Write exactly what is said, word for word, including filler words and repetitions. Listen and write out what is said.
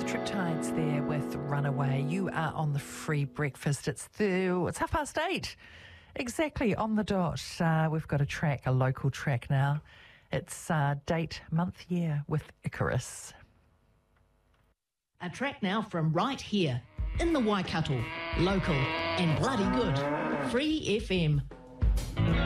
Triptides there with Runaway. You are on the free breakfast. It's the, it's half past eight. Exactly on the dot. Uh, we've got a track, a local track now. It's uh, date, month, year with Icarus. A track now from right here in the Waikato. Local and bloody good. Free F M.